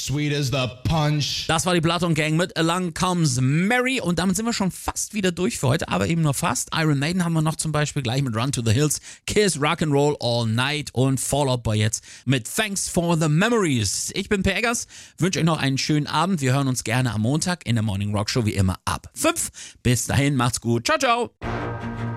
sweet as the punch. Das war die Platon Gang mit Along Comes Mary und damit sind wir schon fast wieder durch für heute, aber eben nur fast. Iron Maiden haben wir noch zum Beispiel gleich mit Run to the Hills, Kiss, Rock'n'Roll All Night und Fall Out Boy jetzt mit Thanks for the Memories. Ich bin Per Eggers, wünsche euch noch einen schönen Abend. Wir hören uns gerne am Montag in der Morning Rock Show wie immer ab 5. Bis dahin, macht's gut. Ciao, ciao.